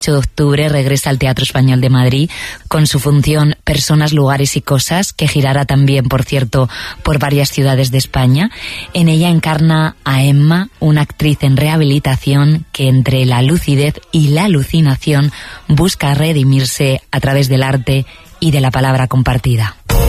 8 de octubre regresa al Teatro Español de Madrid con su función Personas, Lugares y Cosas, que girará también, por cierto, por varias ciudades de España. En ella encarna a Emma, una actriz en rehabilitación que entre la lucidez y la alucinación busca redimirse a través del arte y de la palabra compartida.